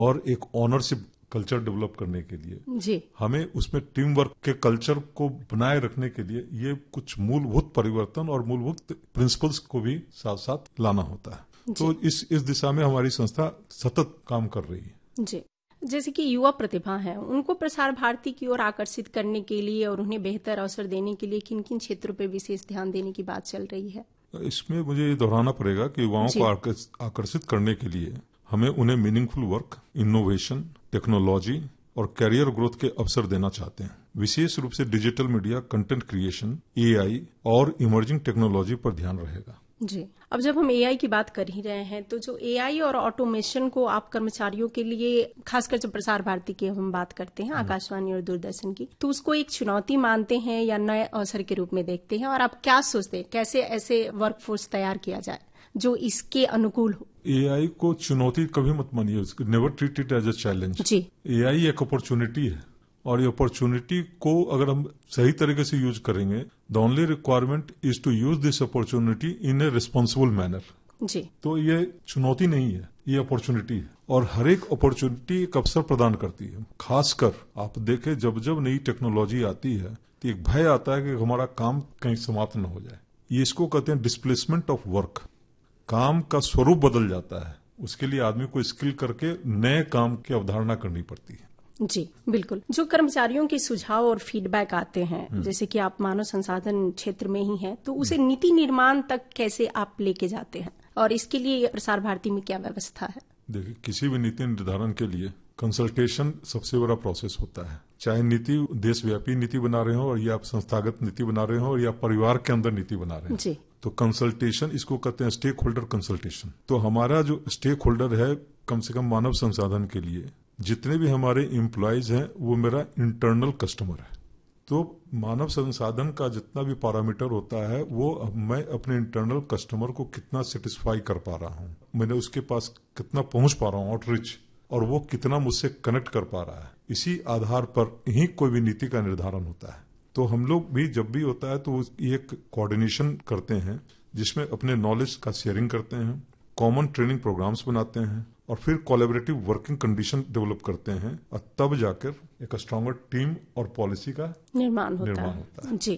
और एक ownership culture develop करने के लिए जी हमें उसमें टीम वर्क के कल्चर को बनाए रखने के लिए ये कुछ मूलभूत परिवर्तन और मूलभूत प्रिंसिपल्स को भी साथ साथ लाना होता है। तो इस दिशा में हमारी संस्था सतत काम कर रही है। जी, जैसे कि युवा प्रतिभा है, उनको प्रसार भारती की ओर आकर्षित करने के लिए और उन्हें बेहतर अवसर देने के लिए किन किन क्षेत्रों पर विशेष ध्यान देने की बात चल रही है? इसमें मुझे ये दोहराना पड़ेगा कि युवाओं को आकर्षित करने के लिए हमें उन्हें मीनिंगफुल वर्क, इनोवेशन, टेक्नोलॉजी और कैरियर ग्रोथ के अवसर देना चाहते हैं। विशेष रूप से digital media, content creation, AI और इमर्जिंग टेक्नोलॉजी पर ध्यान रहेगा। जी, अब जब हम एआई की बात कर ही रहे हैं, तो जो एआई और ऑटोमेशन को आप कर्मचारियों के लिए, खासकर जब प्रसार भारती की हम बात करते हैं, आकाशवाणी और दूरदर्शन की, तो उसको एक चुनौती मानते हैं या नए अवसर के रूप में देखते हैं? और आप क्या सोचते हैं, कैसे ऐसे वर्कफोर्स तैयार किया जाए जो इसके अनुकूल हो? एआई को चुनौती कभी मत मानिए, never treat it as a challenge. Ji, AI एक अपॉर्चुनिटी है और ये अपॉर्चुनिटी को अगर हम सही तरीके से यूज करेंगे, the only requirement is to use this opportunity in A responsible manner. जी, तो ये चुनौती नहीं है, ये अपॉर्चुनिटी है और हर एक अपॉर्चुनिटी एक अवसर प्रदान करती है। खासकर आप देखें, जब जब नई टेक्नोलॉजी आती है तो एक भय आता है कि हमारा काम कहीं समाप्त न हो जाए। ये इसको कहते हैं डिस्प्लेसमेंट ऑफ वर्क। काम का स्वरूप बदल जाता है, उसके लिए आदमी को स्किल करके नए काम की अवधारणा करनी पड़ती है। जी बिल्कुल। जो कर्मचारियों के सुझाव और फीडबैक आते हैं, जैसे कि आप मानव संसाधन क्षेत्र में ही हैं, तो उसे नीति निर्माण तक कैसे आप लेके जाते हैं और इसके लिए प्रसार भारती में क्या व्यवस्था है? देखिए, किसी भी नीति निर्धारण के लिए कंसल्टेशन सबसे बड़ा प्रोसेस होता है। चाहे नीति देशव्यापी नीति बना रहे हो और या आप संस्थागत नीति बना रहे हो और या परिवार के अंदर नीति बना रहे हो। जी, तो कंसल्टेशन, इसको कहते हैं स्टेक होल्डर कंसल्टेशन। तो हमारा जो स्टेक होल्डर है, कम से कम मानव संसाधन के लिए जितने भी हमारे एम्प्लॉयज हैं, वो मेरा इंटरनल कस्टमर है। तो मानव संसाधन का जितना भी पैरामीटर होता है, वो मैं अपने इंटरनल कस्टमर को कितना सेटिस्फाई कर पा रहा हूँ, मैंने उसके पास कितना पहुंच पा रहा हूँ, आउटरीच, और वो कितना मुझसे कनेक्ट कर पा रहा है। इसी आधार पर ही कोई भी नीति का निर्धारण होता है। तो हम लोग भी जब भी होता है तो एक कोऑर्डिनेशन करते हैं, जिसमें अपने नॉलेज का शेयरिंग करते हैं, कॉमन ट्रेनिंग प्रोग्राम्स बनाते हैं और फिर कोलैबोरेटिव वर्किंग कंडीशन डेवलप करते हैं और तब जाकर एक स्ट्रॉन्गर टीम और पॉलिसी का निर्माण होता है। जी,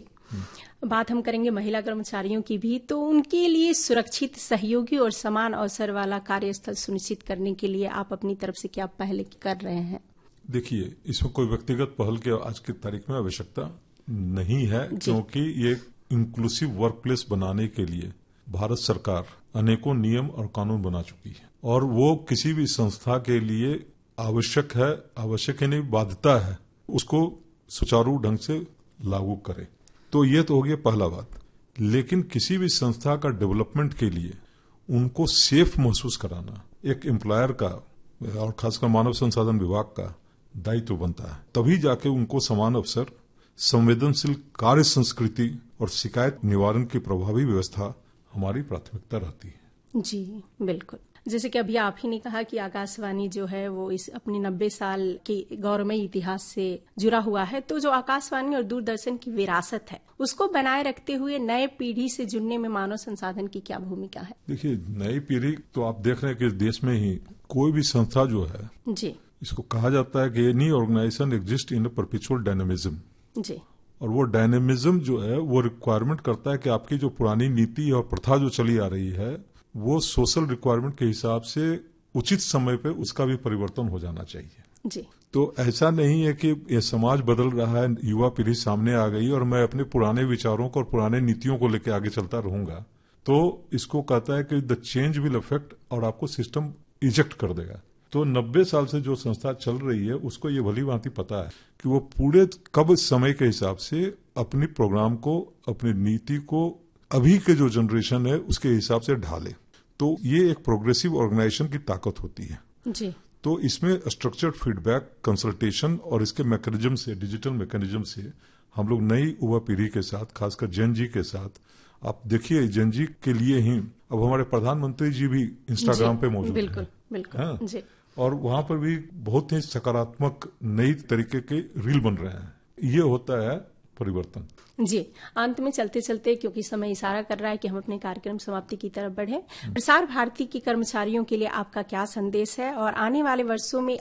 बात हम करेंगे महिला कर्मचारियों की भी। तो उनके लिए सुरक्षित, सहयोगी और समान अवसर वाला कार्यस्थल सुनिश्चित करने के लिए आप अपनी तरफ से क्या पहल कर रहे हैं? देखिए, इसमें कोई व्यक्तिगत पहल की आज की तारीख में आवश्यकता नहीं है, क्योंकि ये इंक्लूसिव वर्कप्लेस बनाने के लिए भारत सरकार अनेकों नियम और कानून बना चुकी है और वो किसी भी संस्था के लिए आवश्यक है नहीं, बाध्यता है उसको सुचारू ढंग से लागू करे। तो ये तो हो गया पहला बात। लेकिन किसी भी संस्था का डेवलपमेंट के लिए उनको सेफ महसूस कराना एक एम्प्लॉयर का और खासकर मानव संसाधन विभाग का दायित्व बनता है। तभी जाके उनको समान अवसर, संवेदनशील कार्य संस्कृति और शिकायत निवारण की प्रभावी व्यवस्था हमारी प्राथमिकता रहती है। जी बिल्कुल। जैसे कि अभी आप ही ने कहा कि आकाशवाणी जो है वो इस अपने 90 साल के गौरवमयी इतिहास से जुड़ा हुआ है, तो जो आकाशवाणी और दूरदर्शन की विरासत है उसको बनाए रखते हुए नए पीढ़ी से जुड़ने में मानव संसाधन की क्या भूमिका है? देखिए, नई पीढ़ी तो आप देख रहे हैं कि देश में ही कोई भी संस्था जो है, जी, इसको कहा जाता है कि any organisation exist in a perpetual dynamism. जी, और वो डायनेमिज्म जो है वो रिक्वायरमेंट करता है कि आपकी जो पुरानी नीति और प्रथा जो चली आ रही है, वो सोशल रिक्वायरमेंट के हिसाब से उचित समय पे उसका भी परिवर्तन हो जाना चाहिए। जी, तो ऐसा नहीं है कि ये समाज बदल रहा है, युवा पीढ़ी सामने आ गई और मैं अपने पुराने विचारों को और पुराने नीतियों को लेकर आगे चलता रहूंगा। तो इसको कहता है कि द चेंज विल अफेक्ट और आपको सिस्टम इजेक्ट कर देगा। तो 90 साल से जो संस्था चल रही है उसको ये भली भांति पता है कि वो पूरे कब समय के हिसाब से अपनी प्रोग्राम को, अपनी नीति को अभी के जो जनरेशन है उसके हिसाब से ढाले। तो ये एक प्रोग्रेसिव ऑर्गेनाइजेशन की ताकत होती है। जी, तो इसमें स्ट्रक्चर्ड फीडबैक, कंसल्टेशन और इसके मैकेनिज्म से, डिजिटल मैकेनिज्म से हम लोग नई युवा पीढ़ी के साथ, खासकर जेन जी के साथ, आप देखिए जेन जी के लिए ही अब हमारे प्रधानमंत्री जी भी इंस्टाग्राम पे मौजूद हैं। बिल्कुल बिल्कुल। हाँ? जी, और वहां पर भी बहुत ही सकारात्मक नई तरीके के रील बन रहे हैं। ये होता है परिवर्तन। जी, अंत में चलते चलते, क्योंकि समय इशारा कर रहा है कि हम अपने कार्यक्रम समाप्ति की तरफ बढ़े, प्रसार भारती के कर्मचारियों के लिए आपका क्या संदेश है और आने वाले वर्षों में